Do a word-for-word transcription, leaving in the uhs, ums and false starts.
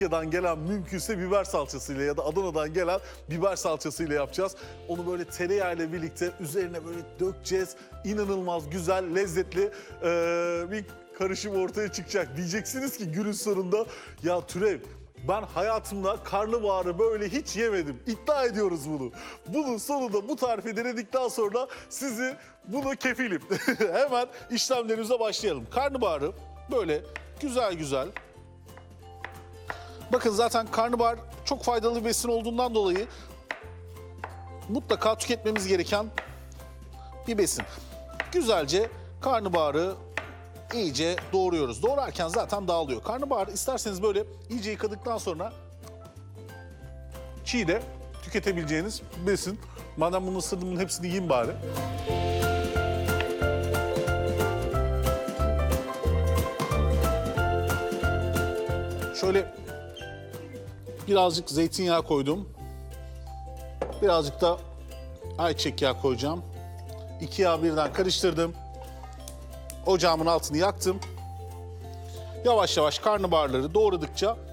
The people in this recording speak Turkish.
Adana'dan gelen mümkünse biber salçasıyla ya da Adana'dan gelen biber salçasıyla yapacağız. Onu böyle tereyağıyla birlikte üzerine böyle dökeceğiz. İnanılmaz güzel, lezzetli ee, bir karışım ortaya çıkacak. Diyeceksiniz ki günün sonunda ya Türev, ben hayatımda karnabaharı böyle hiç yemedim. İddia ediyoruz bunu. Bunun sonunda bu tarifi denedikten sonra sizi bunu kefilim. Hemen işlemlerimize başlayalım. Karnabaharı böyle güzel güzel. Bakın zaten karnabahar çok faydalı bir besin olduğundan dolayı mutlaka tüketmemiz gereken bir besin. Güzelce karnabaharı iyice doğruyoruz. Doğrarken zaten dağılıyor. Karnabahar isterseniz böyle iyice yıkadıktan sonra çiğ de tüketebileceğiniz besin. Madem bunu ısırdım, bunun hepsini yiyeyim bari. Şöyle birazcık zeytinyağı koydum. Birazcık da ayçiçek yağı koyacağım. İki yağı birden karıştırdım. Ocağımın altını yaktım. Yavaş yavaş karnabaharları doğradıkça